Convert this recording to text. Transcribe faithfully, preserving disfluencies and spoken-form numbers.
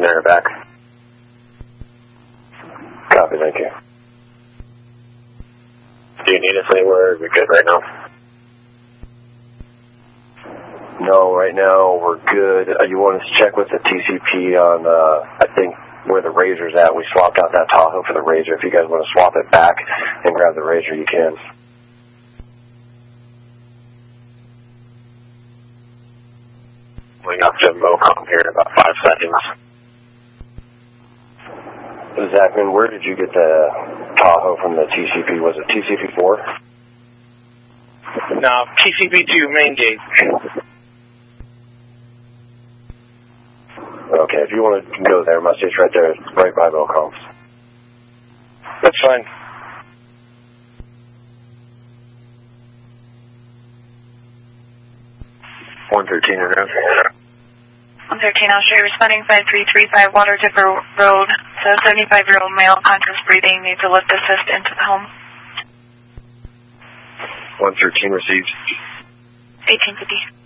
there or back. Copy, thank you. Do you need us anywhere? We're good right now. No, right now we're good. Uh, you want us to check with the T C P on, uh, I think, where the Razor's at. We swapped out that Tahoe for the Razor. If you guys want to swap it back and grab the Razor, you can. Going up to MoCom here in about five seconds. Zachman, where did you get the Tahoe from the T C P? Was it T C P four? No, T C P two, main gate. Okay, if you want to go there, my state's right there, right by MoCom. That's fine. one thirteen in round. one thirteen, Australia, responding five three three five, Water Dipper Road. So seventy-five-year-old male, conscious breathing, needs a lift assist into the home. one thirteen received. eighteen fifty.